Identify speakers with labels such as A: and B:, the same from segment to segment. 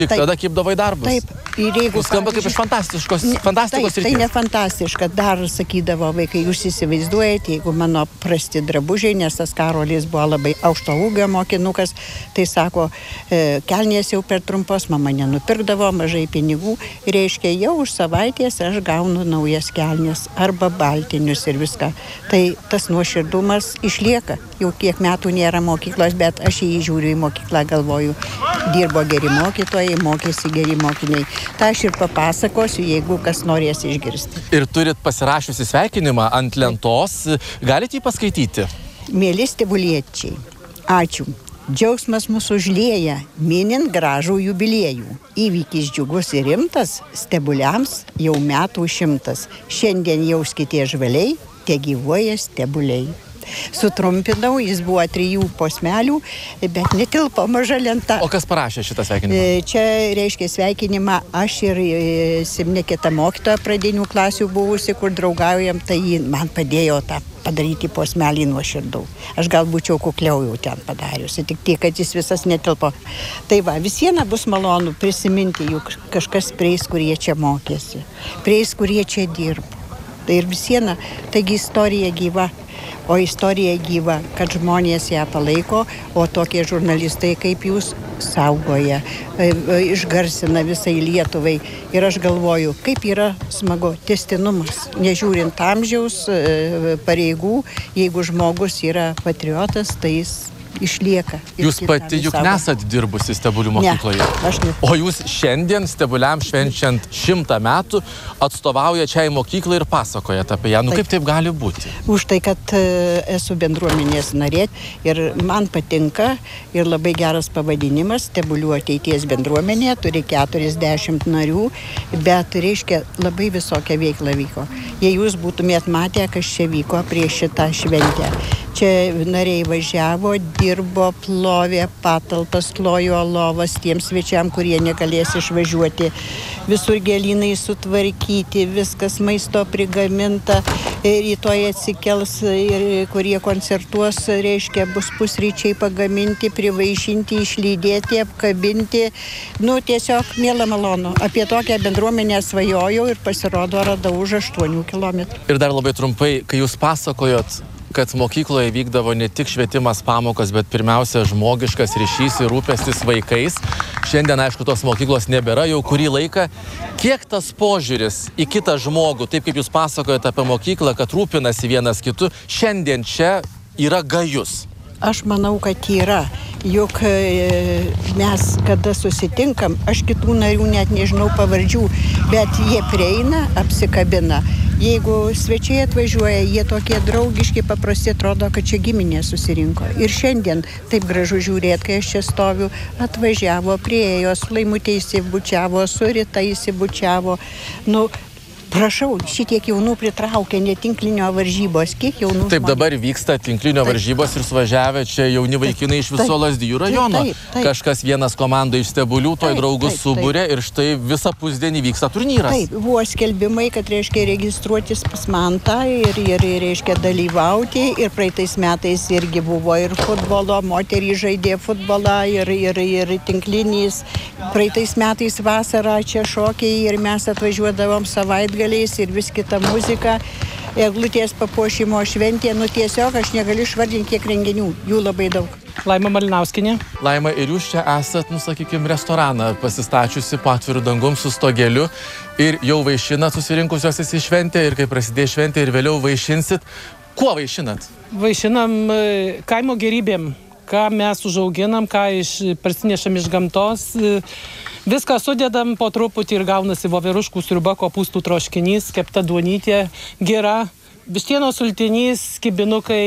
A: Tik tada kibdavai darbus.
B: Taip. Ir jeigu
A: skamba kaip iš fantastikos
B: taip, tai ne fantastiška. Dar sakydavo vaikai, jūs įsivaizduojate, jeigu mano prasti drabužiai, nes tas Karolis buvo labai aukšto ūgio mokinukas, tai sako, kelnės jau per trumpos, mama nenupirkdavo, mažai pinigų. Reiškia, jau už savaitės aš gaunu naujas kelnės arba baltinius ir viską. Tai tas nuoširdumas išlieka. Jau kiek metų nėra mokyklos, bet aš į jį žiūriu į mokyklą, galvoju, dirbo geri mokytojai, mokėsi geri mokiniai. Ta aš ir papasakosiu, jeigu kas norės išgirsti.
A: Ir turit pasirašiusi sveikinimą ant lentos. Galite jį paskaityti?
B: Mėly stebuliečiai, ačiū. Džiaugsmas mūsų užlieja, minint gražų jubiliejų. Įvykis džiugus ir rimtas, stebuliams jau metų 100. Šiandien jauskite žvaliai, te gyvuoja stebuliai. Sutrumpinau, jis buvo 3 posmelių, bet netilpo maža lenta.
A: O kas parašė šitą sveikinimą?
B: Čia reiškia sveikinimą aš ir Simne kita mokytoja pradinių klasių buvusi, kur draugaujam, tai ji man padėjo tą padaryti posmelį nuoširdau. Aš gal būčiau kukliau jau ten padariusi, tik tiek, kad jis visas netilpo. Tai va, visieną bus malonu prisiminti, juk kažkas prieis, kurie čia mokėsi, prieis, kurie čia dirbo. Tai ir visieną, taigi istorija gyva. O istorija gyva, kad žmonės ją palaiko, o tokie žurnalistai kaip jūs saugoja, išgarsina visai Lietuvai. Ir aš galvoju, kaip yra smagu tęstinumas, nežiūrint amžiaus, pareigų, jeigu žmogus yra patriotas, tai jis išlieka.
A: Jūs pati juk nesat dirbusi Stebulių mokykloje.
B: Ne, aš ne.
A: O jūs šiandien Stebuliams švenčiant 100 metų atstovauja šiai mokyklai ir pasakojat apie ją. Nu kaip taip gali būti?
B: Už tai, kad esu bendruomenės narė ir man patinka ir labai geras pavadinimas Stebulių ateities bendruomenė, turi 40 narių, bet reiškia labai visokia veikla vyko. Jei jūs būtumėt matę, kas čia vyko prieš šitą šventę. Čia nariai važiavo, dirbo, plovė patalpas, klojo lovas tiems svečiam, kurie negalės išvažiuoti. Visur gėlynai sutvarkyti, viskas maisto prigaminta, rytoj atsikels ir kurie koncertuos, reiškia, bus pusryčiai pagaminti, privaišinti, išlydėti, apkabinti. Nu, tiesiog miela malonu. Apie tokią bendruomenę svajojau ir pasirodo radau už 8 kilometrų.
A: Ir dar labai trumpai, kai jūs pasakojot, kad mokykloje vykdavo ne tik švietimas pamokas, bet pirmiausia žmogiškas ryšys ir rūpestis vaikais. Šiandien, aišku, tos mokyklos nebėra jau kurį laiką. Kiek tas požiūris į kitą žmogų, taip kaip jūs pasakojate apie mokyklą, kad rūpinasi vienas kitu, šiandien čia yra gajus?
B: Aš manau, kad yra. Juk mes, kada susitinkam, aš kitų narių net nežinau pavardžių, bet jie prieina, apsikabina. Jeigu svečiai atvažiuoja, jie tokie draugiški, paprasti, atrodo, kad čia giminė susirinko. Ir šiandien taip gražu žiūrėti, kai aš čia stoviu, atvažiavo, priėjo, su Laimutė įsibučiavo, su Rita įsibučiavo. Nu, prašau, šitiek jaunų pritraukia netinklinio varžybos. Kiek jaunų žmonių?
A: Taip, dabar vyksta tinklinio varžybos ir suvažiavę čia jauni vaikinai iš viso Lazdijų rajono. Kažkas vienas komanda iš Stebulių, toj draugus subūrė ir štai visą pusdienį vyksta turnyras.
B: Taip, buvo skelbimai, kad reiškia registruotis pas Mantą ir reiškia dalyvauti. Ir praeitais metais irgi buvo ir futbolo, moterys žaidė futbolą ir tinklinys. Praeitais metais vasarą čia šokiai ir mes atvažiuodavom savaitgalį ir vis kita muzika, eglutės papuošimo šventė, nu tiesiog aš negaliu išvardinti kiek renginių, jų labai daug.
C: Laima Malinauskinė.
A: Laima, ir jūs čia esat, nu sakykime, restoraną pasistačiusi po atviru dangum su stogeliu ir jau vaišinat susirinkusios į šventę ir kai prasidės šventė ir vėliau vaišinsit. Kuo vaišinat?
C: Vaišinam kaimo gerybėm, ką mes užauginam, ką parsinešam iš gamtos. Viską sudedam po truputį ir gaunasi voveruškų sriuba, kopūstų troškinys, kepta duonytė, gera, vištienos sultinys, kibinukai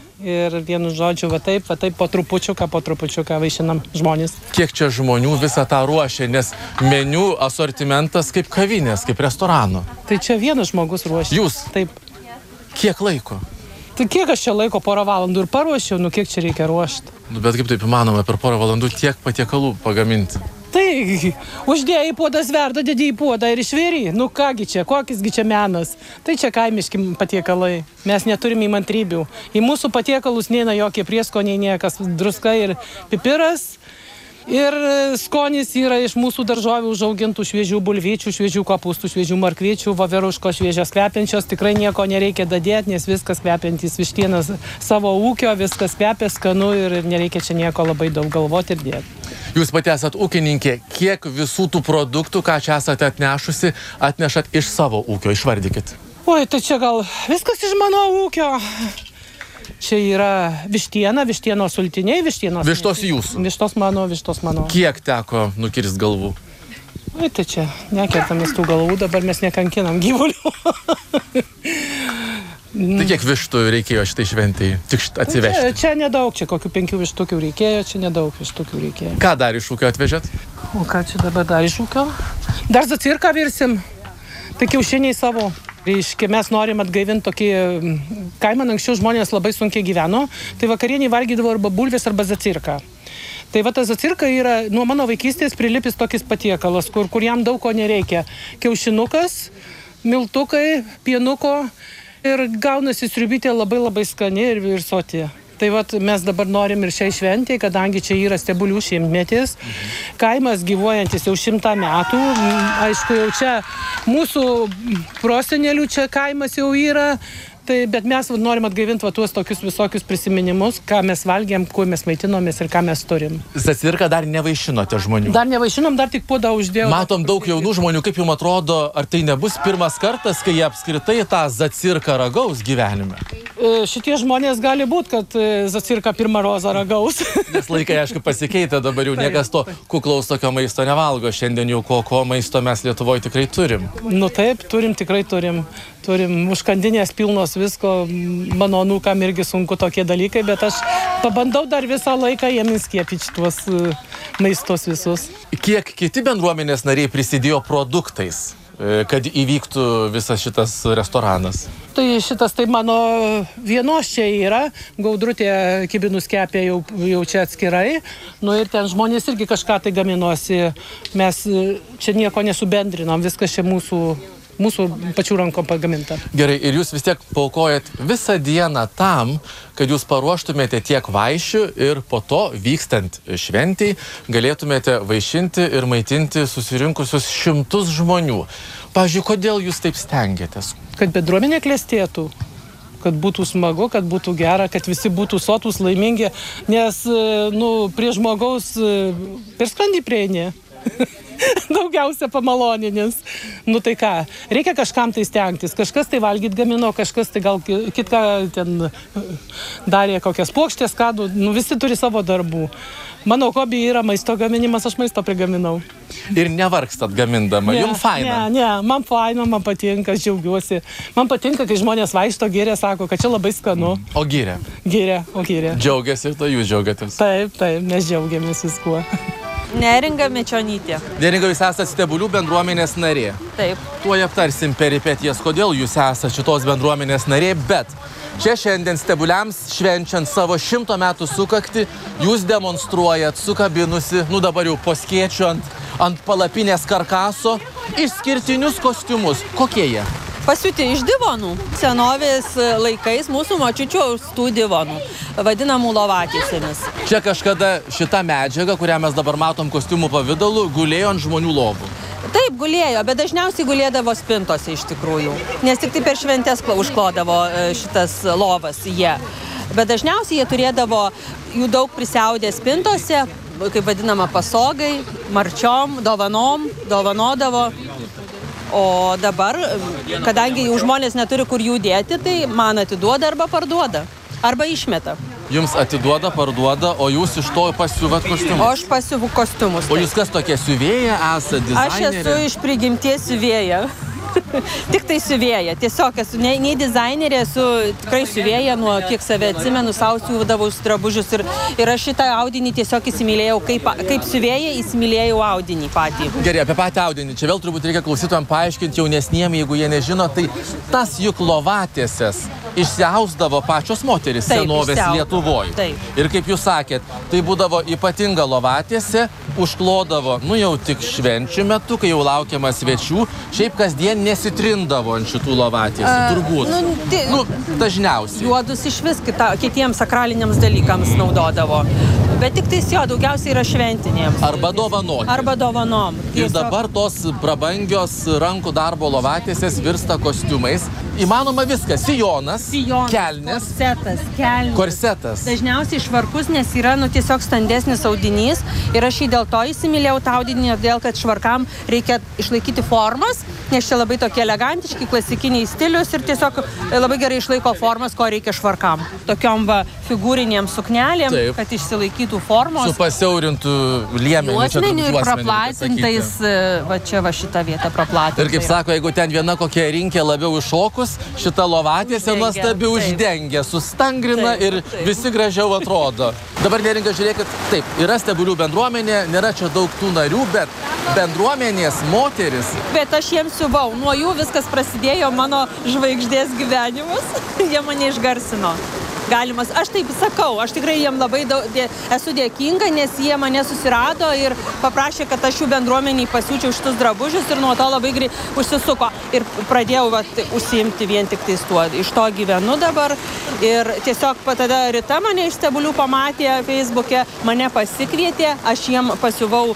C: ir vienu žodžiu, va taip po trupučiuką vaišinam žmonės.
A: Kiek čia žmonių visą tą ruošia, nes meniu asortimentas kaip kavinės, kaip restorano.
C: Tai čia vienas žmogus ruošia.
A: Jūs?
C: Taip.
A: Kiek laiko?
C: Tai kiek aš čia laiko, 1 valandų ir paruošiau, nu kiek čia reikia ruošti.
A: Nu, bet kaip taip įmanoma per 1 valandų tiek patiekalų pagaminti?
C: Tai uždėjai puodas verda, dedi į puodą ir išvėrį. Nu kągi čia, kokisgi čia menas. Tai čia kaimiški patiekalai. Mes neturim įmantrybių. Į mūsų patiekalus neina jokie prieskoniai, niekas druska ir pipiras. Ir skonis yra iš mūsų daržovių užaugintų šviežių bulvyčių, šviežių kopūstų, šviežių markvyčių, voveruškos šviežios kvepiančios. Tikrai nieko nereikia dadėti, nes viskas kvepiantys vištienas savo ūkio, viskas kvepia, skanu ir nereikia čia nieko labai daug galvoti ir dėti.
A: Jūs pati esat ūkininkė. Kiek visų tų produktų, ką čia esate atnešusi, atnešat iš savo ūkio? Išvardykit.
C: Oi, tai čia gal viskas iš mano ūkio. Čia yra vištiena, vištienos sultiniai, vištienos...
A: Vištos jūsų?
C: Vištos mano.
A: Kiek teko nukirst galvų?
C: Oi, tai čia nekertamės tų galvų, dabar mes nekankinam gyvulių.
A: Tai kiek vištų reikėjo šitai šventėjai? Tik atsivežti?
C: Čia nedaug, čia kokių 5 vištukių reikėjo, čia nedaug vištukių reikėjo.
A: Ką dar iš ūkio atvežėt?
C: O ką čia dabar dar iš ūkio? Dar zacirką virsim, tai kiaušiniai savo. Reiškia, mes norim atgaivinti tokį kaimą, anksčiau žmonės labai sunkiai gyveno, tai vakarienį valgydavo arba bulvės, arba zacirką. Tai va, ta zacirka yra nuo mano vaikystės prilipis tokis patiekalas, kur jam daug ko nereikia. Kiaušinukas, miltukai, pienuko ir gaunasi sriubytė labai skani ir soti. Tai vat mes dabar norim ir šiai šventėj, kadangi čia yra Stebulių šimtmetis. Kaimas gyvuojantis jau 100 metų. Aišku, jau čia mūsų prosenelių čia kaimas jau yra. Tai, bet mes norim atgaivinti tuos tokius visokius prisiminimus, ką mes valgėm, kuo mes maitinomės ir ką mes turim.
A: Zacirką dar nevaišinote žmonių?
C: Dar nevaišinom, dar tik puodą uždėjau.
A: Matom daug jaunų žmonių, kaip jums atrodo, ar tai nebus pirmas kartas, kai jie apskritai tą zacirką ragaus gyvenime?
C: Šitie žmonės gali būti, kad zacirką pirmą rozą ragaus.
A: Nes laikai, aišku, pasikeitė, dabar jau niekas to kuklaus tokio maisto nevalgo. Šiandien jau ko maisto mes Lietuvoje tikrai turim.
C: Nu taip, tikrai turim. Turim užkandinės pilnos visko, mano anūkam irgi sunku tokie dalykai, bet aš pabandau dar visą laiką jiems skiepyti tuos maistos visus. Kiek
A: kiti bendruomenės nariai prisidėjo produktais, kad įvyktų visas šitas restoranas?
C: Tai šitas tai mano vienos čia yra, Gaudrutė kibinus kepė jau čia atskirai, nu ir ten žmonės irgi kažką tai gaminosi, mes čia nieko nesubendrinom, viskas čia mūsų pačių rankom pagaminta.
A: Gerai, ir jūs vis tiek paaukojat visą dieną tam, kad jūs paruoštumėte tiek vaišių ir po to, vykstant šventei, galėtumėte vaišinti ir maitinti susirinkusius 100 žmonių. Pavyzdžiui, kodėl jūs taip stengiatės?
C: Kad bendruomenė klestėtų, kad būtų smagu, kad būtų gera, kad visi būtų sotūs, laimingi, nes, prie žmogaus per skrandį prieini. Daugiausia pamaloninis. Nu tai ką, reikia kažkam tai stengtis. Kažkas tai valgyt gamino, kažkas tai gal kitką ten darė kokias puokštės, kadų. Visi turi savo darbų. Mano hobi yra maisto gaminimas, aš maisto prigaminau.
A: Ir nevargstat gamindama, jums faina?
C: Ne, man faina, man patinka, aš džiaugiuosi. Man patinka, kai žmonės vaikšto gėrė, sako, kad čia labai skanu.
A: O gėrė?
C: Gėrė.
A: Džiaugiasi ir to jūs džiaugiatės?
C: Taip, mes džiaugiamės viskuo.
D: Neringa Mečonytė.
A: Neringa, jūs esate Stebulių bendruomenės narė.
D: Taip.
A: Tuoj aptarsim peripetijas, kodėl jūs esate šitos bendruomenės narė, bet čia šiandien Stebuliams švenčiant savo 100 metų sukaktį, jūs demonstruojat sukabinusi, dabar jau po skėčiu ant palapinės karkaso, išskirtinius kostiumus. Kokie jie?
D: Pasiūti iš divonų. Senovės laikais mūsų močiučių austų divonų, vadinamų lovatėsėmis.
A: Čia kažkada šita medžiaga, kurią mes dabar matom kostiumų pavidalu, gulėjo ant žmonių lovų.
D: Taip, gulėjo, bet dažniausiai gulėdavo spintose iš tikrųjų. Nes tik tai per šventes užklodavo šitas lovas jie. Bet dažniausiai jie turėdavo jų daug prisiaudę spintose, kaip vadinama pasogai, marčiom, dovanodavo. O dabar, kadangi jau žmonės neturi kur jų dėti, tai man atiduoda arba parduoda, arba išmeta.
A: Jums atiduoda, parduoda, o jūs iš to pasiuvat kostiumus?
D: O aš pasiuvu kostiumus.
A: O jūs kas tokia siuvėja esate, dizainerė?
D: Aš esu iš prigimties siuvėja. Tik tai siuvėja. Tiesiog esu nei dizainerė, esu tikrai siuvėja, nuo kiek save atsimenu, sau siūdavau drabužius ir aš šitą audinį tiesiog įsimylėjau, kaip siuvėja įsimylėjau audinį patį.
A: Gerai, apie patį audinį. Čia vėl turbūt reikia klausytojams paaiškinti jaunesniem, jeigu jie nežino, tai tas juk lovatėses išsiausdavo pačios moteris senovės Lietuvoje.
D: Taip.
A: Ir kaip jūs sakėt, tai būdavo ypatinga lovatėse, užklodavo, jau tik švenčių metu, kai jau laukiama svečių, šiaip kasdien nesitrindavo ant šitų lovatėsių, turbūt. Dažniausiai.
D: Juodus iš vis kitiems sakraliniams dalykams naudodavo. Bet tik tais jo, daugiausiai yra šventinėms.
A: Arba dovanoti.
D: Arba dovanom.
A: Ir dabar tos prabangios rankų darbo lovatėsės virsta kostiumais. Įmanoma viskas. Sijonas, kelnes, korsetas.
D: Dažniausiai švarkus, nes yra tiesiog standesnis audinys. Ir aš jį dėl to įsimylėjau tą audinį, dėl kad švarkam reikia išlaikyti formas, nes čia labai tokie elegantiški, klasikiniai stilius ir tiesiog labai gerai išlaiko formas, ko reikia švarkam. Tokiom figūrinėm suknelėm, taip, kad išsilaikytų formos.
A: Su pasiaurintų liemeniu.
D: Juosmeniu ir praplatintais, va čia va šitą vietą praplatintai.
A: Ir kaip sako, jeigu ten viena kokia rinkė labiau iššokus, šita lovatėse nuostabi uždengia, sustangrina ir visi gražiau atrodo. Dabar Neringa, žiūrėkit, taip, yra Stebulių bendruomenė, nėra čia daug tų narių, bet bendruomenės moteris.
D: Bet aš jiems siuvau, nuo jų viskas prasidėjo mano žvaigždės gyvenimas, jie mane išgarsino. Galimas, aš taip sakau, aš tikrai jiem labai esu dėkinga, nes jie mane susirado ir paprašė, kad aš jų bendruomeniai pasiūčiau šitus drabužius ir nuo to labai užsisuko. Ir pradėjau užsiimti vien tik tais tuo. Iš to gyvenu dabar. Ir tiesiog tada Rita mane iš Stebulių pamatė Facebook'e, mane pasikvietė, aš jiem pasiuvau,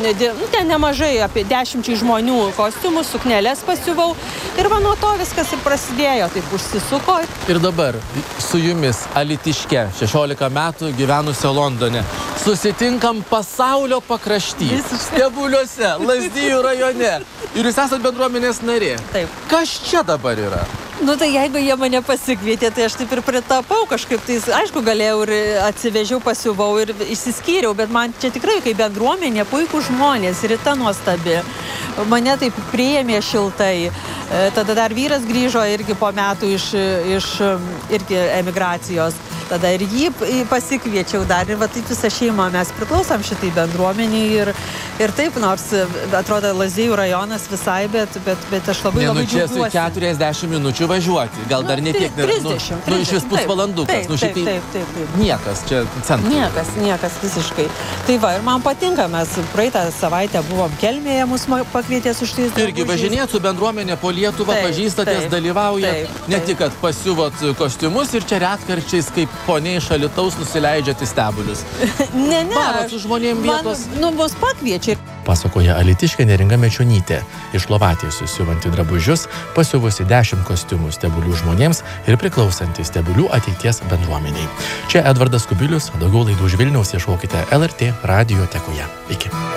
D: ten nemažai, apie 10 žmonių kostiumus, sukneles pasiuvau. Ir man nuo to viskas ir prasidėjo, taip užsisuko.
A: Ir dabar su jumis Alytiške, 16 metų gyvenusio Londone. Susitinkam pasaulio pakrašty. Stebuliuose, Lazdijų rajone. Ir jūs esate bendruomenės narė.
D: Taip.
A: Kas čia dabar yra?
D: Nu tai jeigu jie mane pasikvietė, tai aš taip ir pritapau kažkaip. Tai aišku, galėjau ir atsivežiau, pasiuvau ir išsiskyriau, bet man čia tikrai kaip bendruomenė, puikūs žmonės, Rita nuostabi. Mane taip priėmė šiltai. Tada dar vyras grįžo irgi po metų iš irgi emigracijos. Tada ir jį pasikviečiau dar ir va taip visą šeimą mes priklausom šitai bendruomeniai ir taip, nors atrodo Lazdijų rajonas visai, bet aš labai džiaugiuosi.
A: Čia 40 minučių važiuoti, gal dar ne tiek.
D: 30.
A: Iš vis pusvalandukas.
D: Taip.
A: Niekas čia centras.
D: Niekas visiškai. Tai va, ir man patinka, mes praeitą savaitę buvom Kelmėje, mus pakvietė su šitais drabužiais.
A: Irgi važinėjot su bendruomenė po Lietuvą, pažįstatės, dalyvaujat. Ne tik, kad pasiuvot kostiumus ir čia retkarčiais kaip poniai iš Alytaus nusileidžiat į Stebulius.
D: Ne.
A: Varat su žmonėm vietos.
D: Mus pakviečia.
A: Pasakoja Alytiškė Neringa Mečionytė. Iš lovatėsių siuvanti drabužius, pasiuvusi 10 kostiumų Stebulių žmonėms ir priklausanti Stebulių ateities bendruomeniai. Čia Edvardas Kubilius, daugiau laidų už Vilniaus ieškokite LRT radiotekoje. Iki.